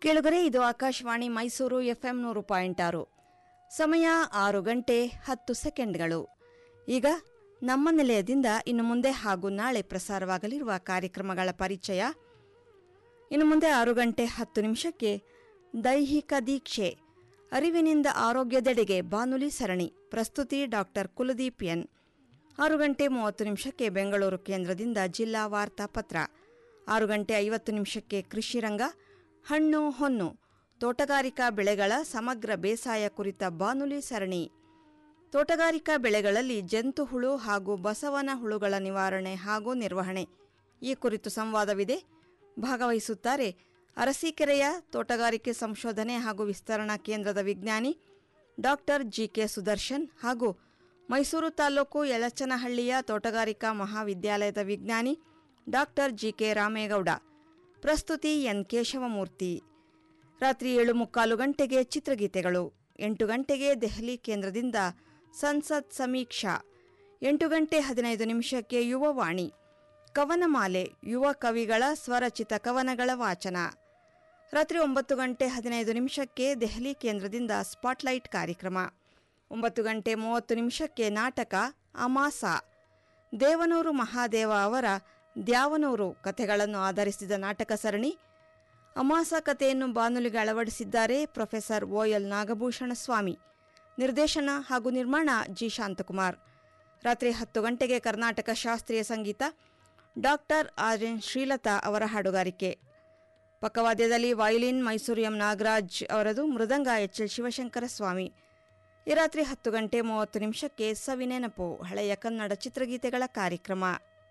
ಕೇಳುಗರೆ, ಇದು ಆಕಾಶವಾಣಿ ಮೈಸೂರು ಎಫ್ಎಂ 100.6. ಸಮಯ 6 ಗಂಟೆ 10 ಸೆಕೆಂಡ್ಗಳು. ಈಗ ನಮ್ಮ ನಿಲಯದಿಂದ ಇನ್ನು ಮುಂದೆ ಹಾಗೂ ನಾಳೆ ಪ್ರಸಾರವಾಗಲಿರುವ ಕಾರ್ಯಕ್ರಮಗಳ ಪರಿಚಯ. ಇನ್ನು ಮುಂದೆ 6 ಗಂಟೆ 10 ನಿಮಿಷಕ್ಕೆ ದೈಹಿಕ ದೀಕ್ಷೆ, ಅರಿವಿನಿಂದ ಆರೋಗ್ಯದೆಡೆಗೆ ಬಾನುಲಿ ಸರಣಿ, ಪ್ರಸ್ತುತಿ ಡಾಕ್ಟರ್ ಕುಲದೀಪ್ ಎನ್. 6 ಗಂಟೆ 30 ನಿಮಿಷಕ್ಕೆ ಬೆಂಗಳೂರು ಕೇಂದ್ರದಿಂದ ಜಿಲ್ಲಾ ವಾರ್ತಾಪತ್ರ. 6 ಗಂಟೆ 50 ನಿಮಿಷಕ್ಕೆ ಕೃಷಿರಂಗ, ಹಣ್ಣು ಹೊನ್ನು, ತೋಟಗಾರಿಕಾ ಬೆಳೆಗಳ ಸಮಗ್ರ ಬೇಸಾಯ ಕುರಿತ ಬಾನುಲಿ ಸರಣಿ. ತೋಟಗಾರಿಕಾ ಬೆಳೆಗಳಲ್ಲಿ ಜಂತು ಹುಳು ಹಾಗೂ ಬಸವನ ಹುಳುಗಳ ನಿವಾರಣೆ ಹಾಗೂ ನಿರ್ವಹಣೆ ಈ ಕುರಿತು ಸಂವಾದವಿದೆ. ಭಾಗವಹಿಸುತ್ತಾರೆ ಅರಸೀಕೆರೆಯ ತೋಟಗಾರಿಕೆ ಸಂಶೋಧನೆ ಹಾಗೂ ವಿಸ್ತರಣಾ ಕೇಂದ್ರದ ವಿಜ್ಞಾನಿ ಡಾಕ್ಟರ್ ಜಿಕೆ ಸುದರ್ಶನ್ ಹಾಗೂ ಮೈಸೂರು ತಾಲೂಕು ಯಲಚನಹಳ್ಳಿಯ ತೋಟಗಾರಿಕಾ ಮಹಾವಿದ್ಯಾಲಯದ ವಿಜ್ಞಾನಿ ಡಾಕ್ಟರ್ ಜಿಕೆ ರಾಮೇಗೌಡ. ಪ್ರಸ್ತುತಿ ಎನ್ ಕೇಶವಮೂರ್ತಿ. ರಾತ್ರಿ 7:45 ಗಂಟೆಗೆ ಚಿತ್ರಗೀತೆಗಳು. 8 ಗಂಟೆಗೆ ದೆಹಲಿ ಕೇಂದ್ರದಿಂದ ಸಂಸತ್ ಸಮೀಕ್ಷಾ. 8 ಗಂಟೆ 15 ನಿಮಿಷಕ್ಕೆ ಯುವವಾಣಿ, ಕವನಮಾಲೆ, ಯುವ ಕವಿಗಳ ಸ್ವರಚಿತ ಕವನಗಳ ವಾಚನ. ರಾತ್ರಿ 9 ಗಂಟೆ 15 ನಿಮಿಷಕ್ಕೆ ದೆಹಲಿ ಕೇಂದ್ರದಿಂದ ಸ್ಪಾಟ್ಲೈಟ್ ಕಾರ್ಯಕ್ರಮ. 9 ಗಂಟೆ 30 ನಿಮಿಷಕ್ಕೆ ನಾಟಕ ಅಮಾಸ, ದೇವನೂರು ಮಹಾದೇವ ಅವರ ದ್ಯಾವನೂರು ಕಥೆಗಳನ್ನು ಆಧರಿಸಿದ ನಾಟಕ ಸರಣಿ. ಅಮಾಸ ಕಥೆಯನ್ನು ಬಾನುಲಿಗೆ ಅಳವಡಿಸಿದ್ದಾರೆ ಪ್ರೊಫೆಸರ್ OL ನಾಗಭೂಷಣ ಸ್ವಾಮಿ. ನಿರ್ದೇಶನ ಹಾಗೂ ನಿರ್ಮಾಣ ಜಿ ಶಾಂತಕುಮಾರ್. ರಾತ್ರಿ 10 ಗಂಟೆಗೆ ಕರ್ನಾಟಕ ಶಾಸ್ತ್ರೀಯ ಸಂಗೀತ, ಡಾಕ್ಟರ್ RN ಶ್ರೀಲತಾ ಅವರ ಹಾಡುಗಾರಿಕೆ. ಪಕ್ಕವಾದ್ಯದಲ್ಲಿ ವಯಲಿನ್ ಮೈಸೂರು ಎಂ ನಾಗರಾಜ್ ಅವರದು, ಮೃದಂಗ HL ಶಿವಶಂಕರ ಸ್ವಾಮಿ. ಈ ರಾತ್ರಿ 10 ಗಂಟೆ 30 ನಿಮಿಷಕ್ಕೆ ಸವಿನೆನಪು, ಹಳೆಯ ಕನ್ನಡ ಚಿತ್ರಗೀತೆಗಳ ಕಾರ್ಯಕ್ರಮ.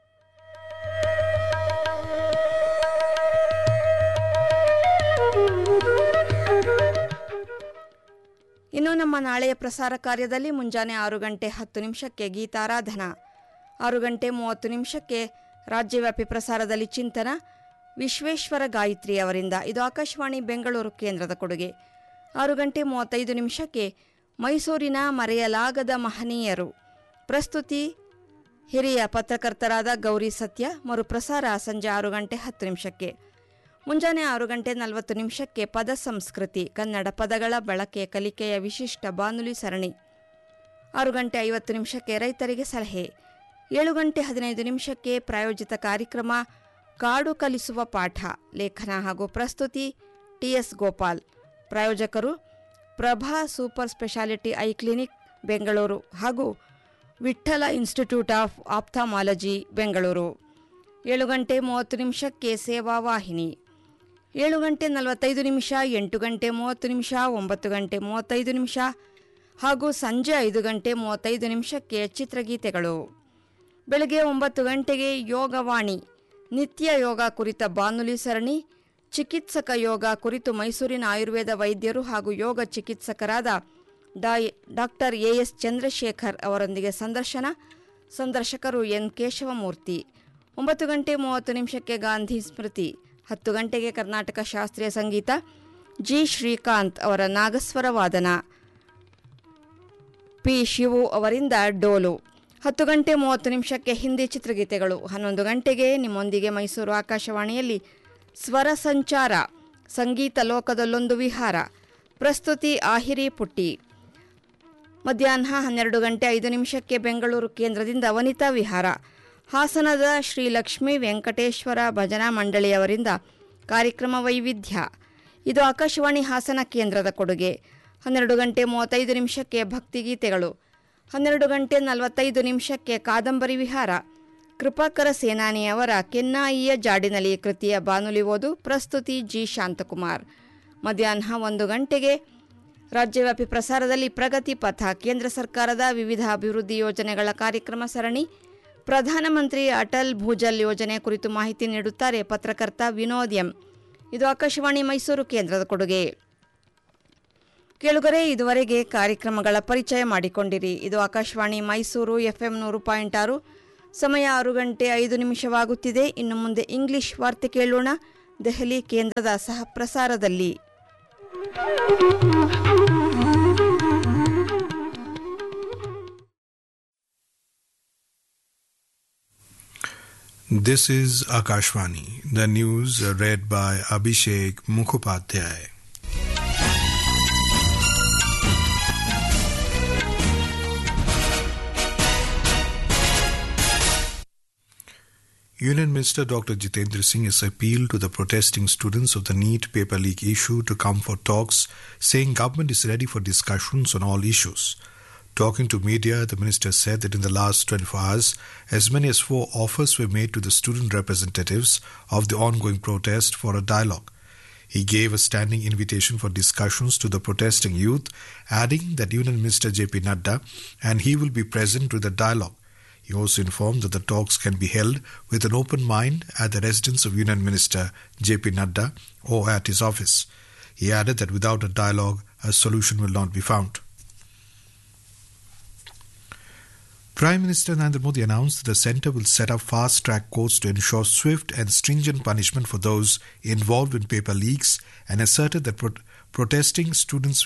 ಇನ್ನು ನಮ್ಮ ನಾಳೆಯ ಪ್ರಸಾರ ಕಾರ್ಯದಲ್ಲಿ ಮುಂಜಾನೆ 6 ಗಂಟೆ 10 ನಿಮಿಷಕ್ಕೆ ಗೀತಾರಾಧನಾ, 6 ಗಂಟೆ 30 ನಿಮಿಷಕ್ಕೆ ರಾಜ್ಯವ್ಯಾಪಿ ಪ್ರಸಾರದಲ್ಲಿ ಚಿಂತನ, ವಿಶ್ವೇಶ್ವರ ಗಾಯತ್ರಿ ಅವರಿಂದ. ಇದು ಆಕಾಶವಾಣಿ ಬೆಂಗಳೂರು ಕೇಂದ್ರದ ಕೊಡುಗೆ. 6 ಗಂಟೆ 35 ನಿಮಿಷಕ್ಕೆ ಮೈಸೂರಿನ ಮರೆಯಲಾಗದ ಮಹನೀಯರು, ಪ್ರಸ್ತುತಿ ಹಿರಿಯ ಪತ್ರಕರ್ತರಾದ ಗೌರಿ ಸತ್ಯ. ಮರುಪ್ರಸಾರ ಸಂಜೆ 6 ಗಂಟೆ 10 ನಿಮಿಷಕ್ಕೆ. ಮುಂಜಾನೆ 6 ಗಂಟೆ 40 ನಿಮಿಷಕ್ಕೆ ಪದ ಸಂಸ್ಕೃತಿ, ಕನ್ನಡ ಪದಗಳ ಬಳಕೆ ಕಲಿಕೆಯ ವಿಶಿಷ್ಟ ಬಾನುಲಿ ಸರಣಿ. 6 ಗಂಟೆ 50 ನಿಮಿಷಕ್ಕೆ ರೈತರಿಗೆ ಸಲಹೆ. 7 ಗಂಟೆ 15 ನಿಮಿಷಕ್ಕೆ ಪ್ರಾಯೋಜಿತ ಕಾರ್ಯಕ್ರಮ ಕಾಡು ಕಲಿಸುವ ಪಾಠ, ಲೇಖನ ಹಾಗೂ ಪ್ರಸ್ತುತಿ TS ಗೋಪಾಲ್. ಪ್ರಾಯೋಜಕರು Prabha super speciality eye clinic Bengaluru ಹಾಗೂ ವಿಠ್ಠಲ ಇನ್ಸ್ಟಿಟ್ಯೂಟ್ ಆಫ್ ಆಪ್ಥಮಾಲಜಿ ಬೆಂಗಳೂರು. 7 ಗಂಟೆ 30 ನಿಮಿಷಕ್ಕೆ ಸೇವಾ ವಾಹಿನಿ. 7 ಗಂಟೆ 45 ನಿಮಿಷ, 8 ಗಂಟೆ 30 ನಿಮಿಷ, 9 ಗಂಟೆ 35 ನಿಮಿಷ ಹಾಗೂ ಸಂಜೆ 5 ಗಂಟೆ 35 ನಿಮಿಷಕ್ಕೆ ಚಿತ್ರಗೀತೆಗಳು. ಬೆಳಗ್ಗೆ 9 ಗಂಟೆಗೆ ಯೋಗವಾಣಿ, ನಿತ್ಯ ಯೋಗ ಕುರಿತ ಬಾನುಲಿ ಸರಣಿ. ಚಿಕಿತ್ಸಕ ಯೋಗ ಕುರಿತು ಮೈಸೂರಿನ ಆಯುರ್ವೇದ ವೈದ್ಯರು ಹಾಗೂ ಯೋಗ ಚಿಕಿತ್ಸಕರಾದ ಡಾಕ್ಟರ್ AS ಚಂದ್ರಶೇಖರ್ ಅವರೊಂದಿಗೆ ಸಂದರ್ಶನ. ಸಂದರ್ಶಕರು ಎನ್ ಕೇಶವಮೂರ್ತಿ. 9 ಗಂಟೆ 30 ನಿಮಿಷಕ್ಕೆ ಗಾಂಧಿ ಸ್ಮೃತಿ. 10 ಗಂಟೆಗೆ ಕರ್ನಾಟಕ ಶಾಸ್ತ್ರೀಯ ಸಂಗೀತ, ಜಿ ಶ್ರೀಕಾಂತ್ ಅವರ ನಾಗಸ್ವರ ವಾದನ, ಪಿ ಶಿವು ಅವರಿಂದ ಡೋಲು. 10 ಗಂಟೆ 30 ನಿಮಿಷಕ್ಕೆ ಹಿಂದಿ ಚಿತ್ರಗೀತೆಗಳು. 11 ಗಂಟೆಗೆ ನಿಮ್ಮೊಂದಿಗೆ ಮೈಸೂರು ಆಕಾಶವಾಣಿಯಲ್ಲಿ ಸ್ವರ ಸಂಚಾರ, ಸಂಗೀತ ಲೋಕದಲ್ಲೊಂದು ವಿಹಾರ, ಪ್ರಸ್ತುತಿ ಆಹಿರಿ ಪುಟ್ಟಿ. ಮಧ್ಯಾಹ್ನ 12 ಗಂಟೆ 5 ನಿಮಿಷಕ್ಕೆ ಬೆಂಗಳೂರು ಕೇಂದ್ರದಿಂದ ವನಿತಾ ವಿಹಾರ, ಹಾಸನದ ಶ್ರೀ ಲಕ್ಷ್ಮೀ ವೆಂಕಟೇಶ್ವರ ಭಜನಾ ಮಂಡಳಿಯವರಿಂದ ಕಾರ್ಯಕ್ರಮ ವೈವಿಧ್ಯ. ಇದು ಆಕಾಶವಾಣಿ ಹಾಸನ ಕೇಂದ್ರದ ಕೊಡುಗೆ. 12 ಗಂಟೆ 35 ನಿಮಿಷಕ್ಕೆ ಭಕ್ತಿಗೀತೆಗಳು. 12 ಗಂಟೆ 45 ನಿಮಿಷಕ್ಕೆ ಕಾದಂಬರಿ ವಿಹಾರ, ಕೃಪಾಕರ ಸೇನಾನಿಯವರ ಕೆನ್ನಾಯಿಯ ಜಾಡಿನಲ್ಲಿ ಕೃತಿಯ ಬಾನುಲಿ ಓದು, ಪ್ರಸ್ತುತಿ ಜಿ ಶಾಂತಕುಮಾರ್. ಮಧ್ಯಾಹ್ನ 1 ಗಂಟೆಗೆ ರಾಜ್ಯವ್ಯಾಪಿ ಪ್ರಸಾರದಲ್ಲಿ ಪ್ರಗತಿ ಪಥ, ಕೇಂದ್ರ ಸರ್ಕಾರದ ವಿವಿಧ ಅಭಿವೃದ್ಧಿ ಯೋಜನೆಗಳ ಕಾರ್ಯಕ್ರಮ ಸರಣಿ. ಪ್ರಧಾನಮಂತ್ರಿ ಅಟಲ್ ಭೂಜಲ್ ಯೋಜನೆ ಕುರಿತು ಮಾಹಿತಿ ನೀಡುತ್ತಾರೆ ಪತ್ರಕರ್ತ ವಿನೋದ್ ಎಂ. ಇದು ಆಕಾಶವಾಣಿ ಮೈಸೂರು ಕೇಂದ್ರದ ಕೊಡುಗೆ. ಕೇಳುಗರೆ, ಇದುವರೆಗೆ ಕಾರ್ಯಕ್ರಮಗಳ ಪರಿಚಯ ಮಾಡಿಕೊಂಡಿರಿ. ಇದು ಆಕಾಶವಾಣಿ ಮೈಸೂರು FM 100.6. ಸಮಯ 6 ಗಂಟೆ 5 ನಿಮಿಷವಾಗುತ್ತಿದೆ. ಇನ್ನು ಮುಂದೆ ಇಂಗ್ಲಿಷ್ ವಾರ್ತೆ ಕೇಳೋಣ, ದೆಹಲಿ ಕೇಂದ್ರದ ಸಹ ಪ್ರಸಾರದಲ್ಲಿ. This is Akashvani. The news read by Abhishek Mukhopadhyay. Union Minister Dr. Jitendra Singh has appealed to the protesting students of the NEET paper leak issue to come for talks, saying government is ready for discussions on all issues. Talking to media, the minister said that in the last 24 hours, as many as 4 offers were made to the student representatives of the ongoing protest for a dialogue. He gave a standing invitation for discussions to the protesting youth, adding that Union Minister J.P. Nadda and he will be present to the dialogue. He also informed that the talks can be held with an open mind at the residence of Union Minister J.P. Nadda or at his office. He added that without a dialogue, a solution will not be found. Prime Minister Narendra Modi announced that the centre will set up fast-track courts to ensure swift and stringent punishment for those involved in paper leaks and asserted that protecting students'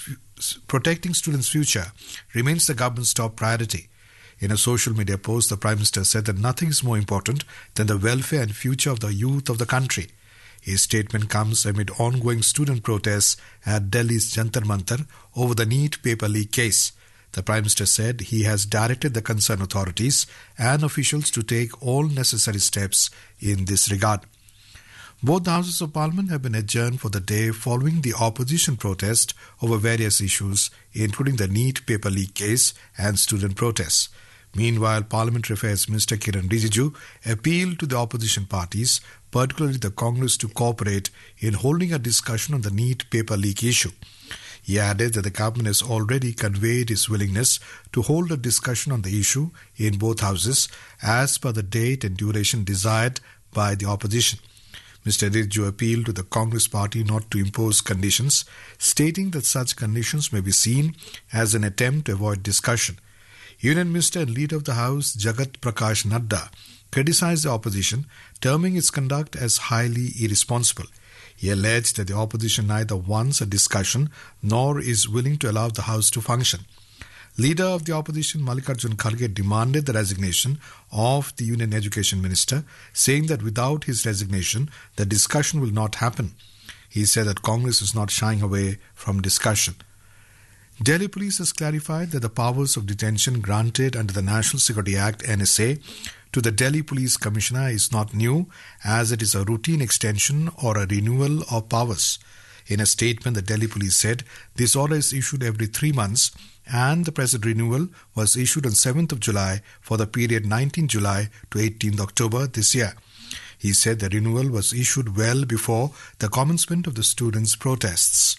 future remains the government's top priority. In a social media post, the Prime Minister said that nothing is more important than the welfare and future of the youth of the country. His statement comes amid ongoing student protests at Delhi's Jantar Mantar over the NEET paper leak case. The Prime Minister said he has directed the concerned authorities and officials to take all necessary steps in this regard. Both the Houses of Parliament have been adjourned for the day following the opposition protest over various issues, including the NEET paper leak case and student protests. Meanwhile, Parliamentary Affairs Minister Kiran Rijiju appealed to the opposition parties, particularly the Congress, to cooperate in holding a discussion on the NEET paper leak issue. He added that the government has already conveyed its willingness to hold a discussion on the issue in both houses as per the date and duration desired by the opposition. Mr. Rijiju appealed to the Congress party not to impose conditions, stating that such conditions may be seen as an attempt to avoid discussion. Union Minister and Leader of the House, Jagat Prakash Nadda, criticized the opposition, terming its conduct as highly irresponsible. He alleged that the opposition neither wants a discussion nor is willing to allow the House to function. Leader of the opposition, Mallikarjun Kharge, demanded the resignation of the Union Education Minister, saying that without his resignation, the discussion will not happen. He said that Congress is not shying away from discussion. Delhi Police has clarified that the powers of detention granted under the National Security Act (NSA) to the Delhi Police Commissioner is not new, as it is a routine extension or a renewal of powers. In a statement, the Delhi Police said this order is issued every 3 months and the present renewal was issued on 7th of July for the period 19 July to 18th October this year. He said the renewal was issued well before the commencement of the students' protests.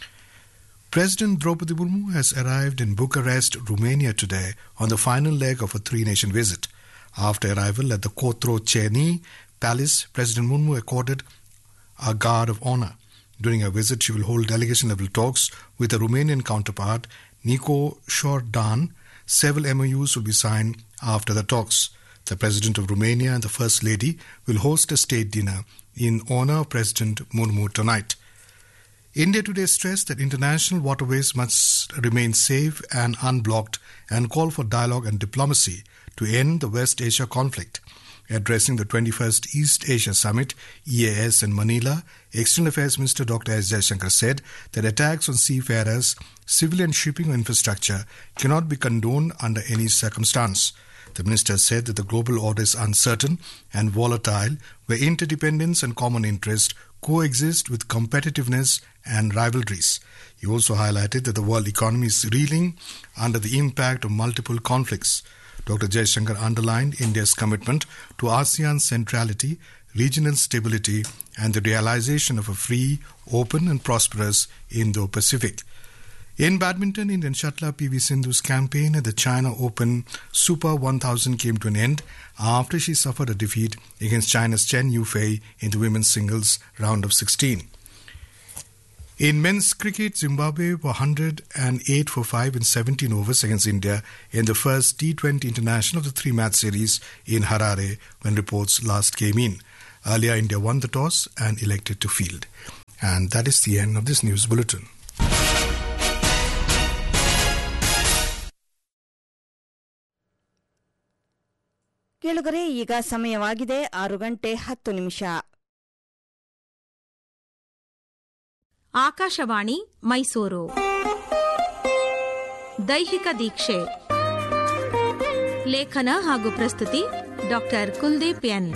President Draupadi Murmu has arrived in Bucharest, Romania today on the final leg of a 3-nation visit. After arrival at the Cotroceni Palace, President Murmu accorded a guard of honor. During her visit, she will hold delegation-level talks with her Romanian counterpart, Nico Șordan. Several MOUs will be signed after the talks. The President of Romania and the First Lady will host a state dinner in honor of President Murmu tonight. India today stressed that international waterways must remain safe and unblocked and call for dialogue and diplomacy to end the West Asia conflict. Addressing the 21st East Asia Summit, EAS, in Manila, External Affairs Minister Dr. S. Jaishankar said that attacks on seafarers, civilian shipping or infrastructure cannot be condoned under any circumstance. The minister said that the global order is uncertain and volatile, where interdependence and common interest coexist with competitiveness and rivalries. He also highlighted that the world economy is reeling under the impact of multiple conflicts. Dr. Jaishankar underlined India's commitment to ASEAN's centrality, regional stability, and the realization of a free, open, and prosperous Indo-Pacific. In badminton, Indian shuttler PV Sindhu's campaign at the China Open Super 1000 came to an end after she suffered a defeat against China's Chen Yufei in the women's singles round of 16. In men's cricket, Zimbabwe were 108 for 5 in 17 overs against India in the first T20 international of the 3-match series in Harare when reports last came in. Earlier, India won the toss and elected to field. And that is the end of this news bulletin. ಕೇಳುಗರೆ, ಈಗ ಸಮಯವಾಗಿದೆ 6:10. ಆಕಾಶವಾಣಿ ಮೈಸೂರು. ದೈಹಿಕ ದೀಕ್ಷೆ. ಲೇಖನ ಹಾಗೂ ಪ್ರಸ್ತುತಿ doctor Kuldeep N.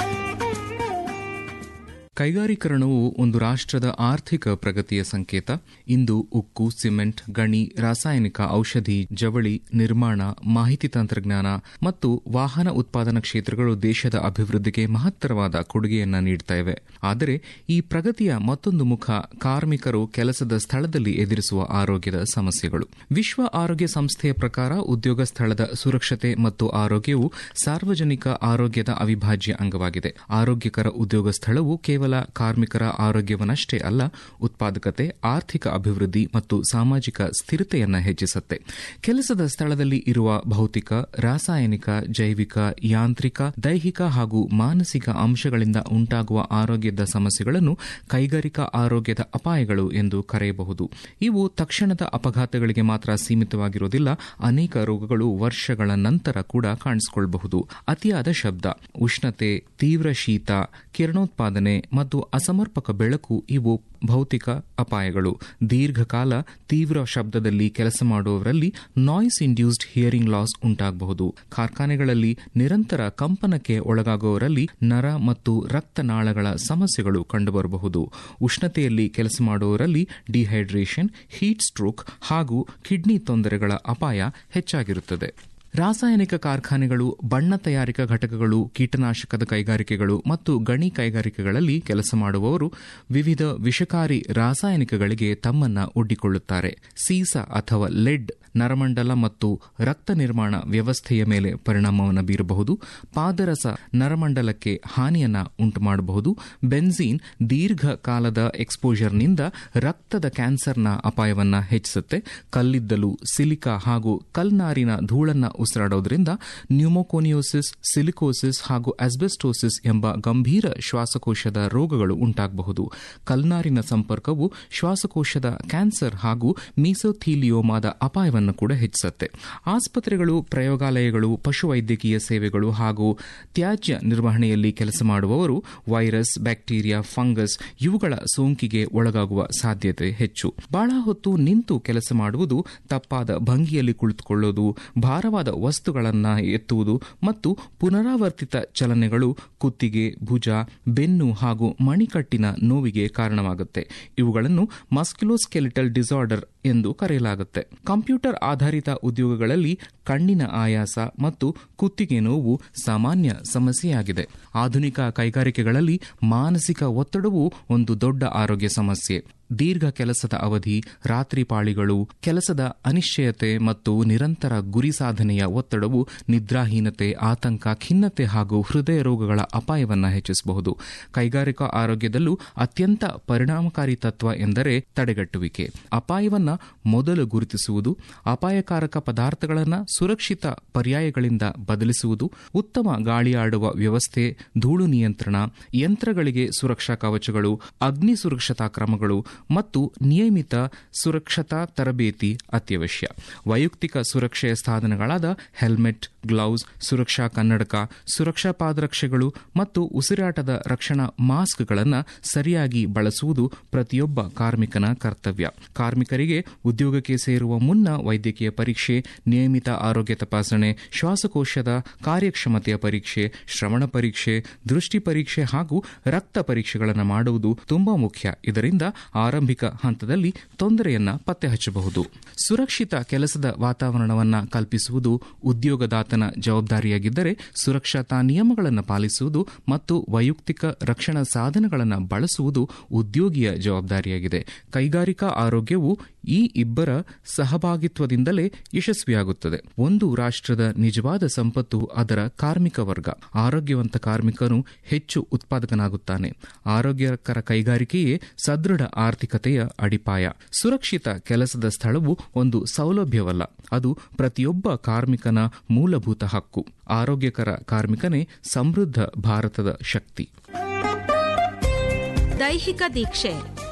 ಕೈಗಾರೀಕರಣವು ಒಂದು ರಾಷ್ಟ್ರದ ಆರ್ಥಿಕ ಪ್ರಗತಿಯ ಸಂಕೇತ. ಇಂದು ಉಕ್ಕು, ಸಿಮೆಂಟ್, ಗಣಿ, ರಾಸಾಯನಿಕ, ಔಷಧಿ, ಜವಳಿ, ನಿರ್ಮಾಣ, ಮಾಹಿತಿ ತಂತ್ರಜ್ಞಾನ ಮತ್ತು ವಾಹನ ಉತ್ಪಾದನಾ ಕ್ಷೇತ್ರಗಳು ದೇಶದ ಅಭಿವೃದ್ಧಿಗೆ ಮಹತ್ತರವಾದ ಕೊಡುಗೆಯನ್ನ ನೀಡುತ್ತಾ ಇವೆ. ಆದರೆ ಈ ಪ್ರಗತಿಯ ಮತ್ತೊಂದು ಮುಖ ಕಾರ್ಮಿಕರು ಕೆಲಸದ ಸ್ಥಳದಲ್ಲಿ ಎದುರಿಸುವ ಆರೋಗ್ಯದ ಸಮಸ್ಯೆಗಳು. ವಿಶ್ವ ಆರೋಗ್ಯ ಸಂಸ್ಥೆಯ ಪ್ರಕಾರ ಉದ್ಯೋಗ ಸ್ಥಳದ ಸುರಕ್ಷತೆ ಮತ್ತು ಆರೋಗ್ಯವು ಸಾರ್ವಜನಿಕ ಆರೋಗ್ಯದ ಅವಿಭಾಜ್ಯ ಅಂಗವಾಗಿದೆ. ಆರೋಗ್ಯಕರ ಉದ್ಯೋಗ ಸ್ಥಳವು ಕೇವಲ ಕಾರ್ಮಿಕರ ಆರೋಗ್ಯವನ್ನಷ್ಟೇ ಅಲ್ಲ, ಉತ್ಪಾದಕತೆ, ಆರ್ಥಿಕ ಅಭಿವೃದ್ಧಿ ಮತ್ತು ಸಾಮಾಜಿಕ ಸ್ಥಿರತೆಯನ್ನು ಹೆಚ್ಚಿಸುತ್ತೆ. ಕೆಲಸದ ಸ್ಥಳದಲ್ಲಿ ಇರುವ ಭೌತಿಕ, ರಾಸಾಯನಿಕ, ಜೈವಿಕ, ಯಾಂತ್ರಿಕ, ದೈಹಿಕ ಹಾಗೂ ಮಾನಸಿಕ ಅಂಶಗಳಿಂದ ಉಂಟಾಗುವ ಆರೋಗ್ಯದ ಸಮಸ್ಯೆಗಳನ್ನು ಕೈಗಾರಿಕಾ ಆರೋಗ್ಯದ ಅಪಾಯಗಳು ಎಂದು ಕರೆಯಬಹುದು. ಇವು ತಕ್ಷಣದ ಅಪಘಾತಗಳಿಗೆ ಮಾತ್ರ ಸೀಮಿತವಾಗಿರುವುದಿಲ್ಲ. ಅನೇಕ ರೋಗಗಳು ವರ್ಷಗಳ ನಂತರ ಕೂಡ ಕಾಣಿಸಿಕೊಳ್ಳಬಹುದು. ಅತಿಯಾದ ಶಬ್ದ, ಉಷ್ಣತೆ, ತೀವ್ರ ಶೀತ, ಕಿರಣೋತ್ಪಾದನೆ ಮತ್ತು ಅಸಮರ್ಪಕ ಬೆಳಕು ಇವು ಭೌತಿಕ ಅಪಾಯಗಳು. ದೀರ್ಘಕಾಲ ತೀವ್ರ ಶಬ್ದದಲ್ಲಿ ಕೆಲಸ ಮಾಡುವವರಲ್ಲಿ ನಾಯ್ಸ್ ಇಂಡ್ಯೂಸ್ಡ್ ಹಿಯರಿಂಗ್ ಲಾಸ್ ಉಂಟಾಗಬಹುದು. ಕಾರ್ಖಾನೆಗಳಲ್ಲಿ ನಿರಂತರ ಕಂಪನಕ್ಕೆ ಒಳಗಾಗುವವರಲ್ಲಿ ನರ ಮತ್ತು ರಕ್ತನಾಳಗಳ ಸಮಸ್ಯೆಗಳು ಕಂಡುಬರಬಹುದು. ಉಷ್ಣತೆಯಲ್ಲಿ ಕೆಲಸ ಮಾಡುವವರಲ್ಲಿ ಡಿಹೈಡ್ರೇಷನ್, ಹೀಟ್ ಸ್ಟ್ರೋಕ್ ಹಾಗೂ ಕಿಡ್ನಿ ತೊಂದರೆಗಳ ಅಪಾಯ ಹೆಚ್ಚಾಗಿರುತ್ತದೆ. ರಾಸಾಯನಿಕ ಕಾರ್ಖಾನೆಗಳು, ಬಣ್ಣ ತಯಾರಿಕಾ ಘಟಕಗಳು, ಕೀಟನಾಶಕದ ಕೈಗಾರಿಕೆಗಳು ಮತ್ತು ಗಣಿ ಕೈಗಾರಿಕೆಗಳಲ್ಲಿ ಕೆಲಸ ಮಾಡುವವರು ವಿವಿಧ ವಿಷಕಾರಿ ರಾಸಾಯನಿಕಗಳಿಗೆ ತಮ್ಮನ್ನು ಒಡ್ಡಿಕೊಳ್ಳುತ್ತಾರೆ. ಸೀಸ ಅಥವಾ ಲೆಡ್ ನರಮಂಡಲ ಮತ್ತು ರಕ್ತ ನಿರ್ಮಾಣ ವ್ಯವಸ್ಥೆಯ ಮೇಲೆ ಪರಿಣಾಮವನ್ನು ಬೀರಬಹುದು. ಪಾದರಸ ನರಮಂಡಲಕ್ಕೆ ಹಾನಿಯನ್ನು ಉಂಟುಮಾಡಬಹುದು. ಬೆನ್ಝೀನ್ ದೀರ್ಘಕಾಲದ ಎಕ್ಸ್ಪೋಜರ್ನಿಂದ ರಕ್ತದ ಕ್ಯಾನ್ಸರ್ನ ಅಪಾಯವನ್ನು ಹೆಚ್ಚಿಸುತ್ತೆ. ಕಲ್ಲಿದ್ದಲು, ಸಿಲಿಕಾ ಹಾಗೂ ಕಲ್ನಾರಿನ ಧೂಳನ್ನು ಉಸಿರಾಡೋದ್ರಿಂದ ನ್ಯೂಮೋಕೋನಿಯೋಸಿಸ್, ಸಿಲಿಕೋಸಿಸ್ ಹಾಗೂ ಆಸ್ಬೆಸ್ಟೋಸಿಸ್ ಎಂಬ ಗಂಭೀರ ಶ್ವಾಸಕೋಶದ ರೋಗಗಳು ಉಂಟಾಗಬಹುದು. ಕಲ್ನಾರಿನ ಸಂಪರ್ಕವು ಶ್ವಾಸಕೋಶದ ಕ್ಯಾನ್ಸರ್ ಹಾಗೂ ಮೀಸೋಥೀಲಿಯೋಮಾದ ಅಪಾಯವನ್ನು ಕೂಡ ಹೆಚ್ಚಿಸುತ್ತೆ. ಆಸ್ಪತ್ರೆಗಳು, ಪ್ರಯೋಗಾಲಯಗಳು, ಪಶುವೈದ್ಯಕೀಯ ಸೇವೆಗಳು ಹಾಗೂ ತ್ಯಾಜ್ಯ ನಿರ್ವಹಣೆಯಲ್ಲಿ ಕೆಲಸ ಮಾಡುವವರು ವೈರಸ್, ಬ್ಯಾಕ್ಟೀರಿಯಾ, ಫಂಗಸ್ ಇವುಗಳ ಸೋಂಕಿಗೆ ಒಳಗಾಗುವ ಸಾಧ್ಯತೆ ಹೆಚ್ಚು. ಬಹಳ ಹೊತ್ತು ನಿಂತು ಕೆಲಸ ಮಾಡುವುದು, ತಪ್ಪಾದ ಭಂಗಿಯಲ್ಲಿ ಕುಳಿತುಕೊಳ್ಳುವುದು, ಭಾರವಾದ ವಸ್ತುಗಳನ್ನು ಎತ್ತುವುದು ಮತ್ತು ಪುನರಾವರ್ತಿತ ಚಲನೆಗಳು ಕುತ್ತಿಗೆ, ಭುಜ, ಬೆನ್ನು ಹಾಗೂ ಮಣಿಕಟ್ಟಿನ ನೋವಿಗೆ ಕಾರಣವಾಗುತ್ತೆ. ಇವುಗಳನ್ನು ಮಸ್ಕ್ಯುಲೋಸ್ಕೆಲಿಟಲ್ ಡಿಸಾರ್ಡರ್ ಎಂದು ಕರೆಯಲಾಗುತ್ತೆ. ಕಂಪ್ಯೂಟರ್ ಆಧಾರಿತ ಉದ್ಯೋಗಗಳಲ್ಲಿ ಕಣ್ಣಿನ ಆಯಾಸ ಮತ್ತು ಕುತ್ತಿಗೆ ನೋವು ಸಾಮಾನ್ಯ ಸಮಸ್ಯೆಯಾಗಿದೆ. ಆಧುನಿಕ ಕೈಗಾರಿಕೆಗಳಲ್ಲಿ ಮಾನಸಿಕ ಒತ್ತಡವು ಒಂದು ದೊಡ್ಡ ಆರೋಗ್ಯ ಸಮಸ್ಯೆ. ದೀರ್ಘ ಕೆಲಸದ ಅವಧಿ, ರಾತ್ರಿ ಪಾಳಿಗಳು, ಕೆಲಸದ ಅನಿಶ್ಚಯತೆ ಮತ್ತು ನಿರಂತರ ಗುರಿ ಸಾಧನೆಯ ಒತ್ತಡವು ನಿದ್ರಾಹೀನತೆ, ಆತಂಕ, ಖಿನ್ನತೆ ಹಾಗೂ ಹೃದಯ ರೋಗಗಳ ಅಪಾಯವನ್ನು ಹೆಚ್ಚಿಸಬಹುದು. ಕೈಗಾರಿಕಾ ಆರೋಗ್ಯದಲ್ಲೂ ಅತ್ಯಂತ ಪರಿಣಾಮಕಾರಿ ತತ್ವ ಎಂದರೆ ತಡೆಗಟ್ಟುವಿಕೆ. ಅಪಾಯವನ್ನು ಮೊದಲು ಗುರುತಿಸುವುದು, ಅಪಾಯಕಾರಕ ಪದಾರ್ಥಗಳನ್ನು ಸುರಕ್ಷಿತ ಪರ್ಯಾಯಗಳಿಂದ ಬದಲಿಸುವುದು, ಉತ್ತಮ ಗಾಳಿಯಾಡುವ ವ್ಯವಸ್ಥೆ, ಧೂಳು ನಿಯಂತ್ರಣ, ಯಂತ್ರಗಳಿಗೆ ಸುರಕ್ಷಾ ಕವಚಗಳು, ಅಗ್ನಿ ಸುರಕ್ಷತಾ ಕ್ರಮಗಳು ಮತ್ತು ನಿಯಮಿತ ಸುರಕ್ಷತಾ ತರಬೇತಿ ಅತ್ಯವಶ್ಯ. ವೈಯಕ್ತಿಕ ಸುರಕ್ಷೆಯ ಸಾಧನಗಳಾದ ಹೆಲ್ಮೆಟ್, ಗ್ಲೌಸ್, ಸುರಕ್ಷಾ ಕನ್ನಡಕ, ಸುರಕ್ಷಾ ಪಾದರಕ್ಷೆಗಳು ಮತ್ತು ಉಸಿರಾಟದ ರಕ್ಷಣಾ ಮಾಸ್ಕ್ಗಳನ್ನು ಸರಿಯಾಗಿ ಬಳಸುವುದು ಪ್ರತಿಯೊಬ್ಬ ಕಾರ್ಮಿಕನ ಕರ್ತವ್ಯ. ಕಾರ್ಮಿಕರಿಗೆ ಉದ್ಯೋಗಕ್ಕೆ ಸೇರುವ ಮುನ್ನ ವೈದ್ಯಕೀಯ ಪರೀಕ್ಷೆ, ನಿಯಮಿತ ಆರೋಗ್ಯ ತಪಾಸಣೆ, ಶ್ವಾಸಕೋಶದ ಕಾರ್ಯಕ್ಷಮತೆಯ ಪರೀಕ್ಷೆ, ಶ್ರವಣ ಪರೀಕ್ಷೆ, ದೃಷ್ಟಿ ಪರೀಕ್ಷೆ ಹಾಗೂ ರಕ್ತ ಪರೀಕ್ಷೆಗಳನ್ನು ಮಾಡುವುದು ತುಂಬಾ ಮುಖ್ಯ. ಇದರಿಂದ ಆರಂಭಿಕ ಹಂತದಲ್ಲಿ ತೊಂದರೆಯನ್ನು ಪತ್ತೆ ಹಚ್ಚಬಹುದು. ಸುರಕ್ಷಿತ ಕೆಲಸದ ವಾತಾವರಣವನ್ನು ಕಲ್ಪಿಸುವುದು ಉದ್ಯೋಗದಾತನ ಜವಾಬ್ದಾರಿಯಾಗಿದ್ದರೆ, ಸುರಕ್ಷತಾ ನಿಯಮಗಳನ್ನು ಪಾಲಿಸುವುದು ಮತ್ತು ವೈಯಕ್ತಿಕ ರಕ್ಷಣಾ ಸಾಧನಗಳನ್ನು ಬಳಸುವುದು ಉದ್ಯೋಗಿಯ ಜವಾಬ್ದಾರಿಯಾಗಿದೆ. ಕೈಗಾರಿಕಾ ಆರೋಗ್ಯವು ಈ ಇಬ್ಬರ ಸಹಭಾಗಿತ್ವದಿಂದಲೇ ಯಶಸ್ವಿಯಾಗುತ್ತದೆ. ಒಂದು ರಾಷ್ಟ್ರದ ನಿಜವಾದ ಸಂಪತ್ತು ಅದರ ಕಾರ್ಮಿಕ ವರ್ಗ. ಆರೋಗ್ಯವಂತ ಕಾರ್ಮಿಕನು ಹೆಚ್ಚು ಉತ್ಪಾದಕನಾಗುತ್ತಾನೆ. ಆರೋಗ್ಯಕರ ಕೈಗಾರಿಕೆಯೇ ಸದೃಢ ಆರ್ಥಿಕತೆಯ ಅಡಿಪಾಯ. ಸುರಕ್ಷಿತ ಕೆಲಸದ ಸ್ಥಳವು ಒಂದು ಸೌಲಭ್ಯವಲ್ಲ, ಅದು ಪ್ರತಿಯೊಬ್ಬ ಕಾರ್ಮಿಕನ ಮೂಲಭೂತ ಹಕ್ಕು. ಆರೋಗ್ಯಕರ ಕಾರ್ಮಿಕನೇ ಸಮೃದ್ಧ ಭಾರತದ ಶಕ್ತಿ. ದೈಹಿಕ ದೀಕ್ಷೆ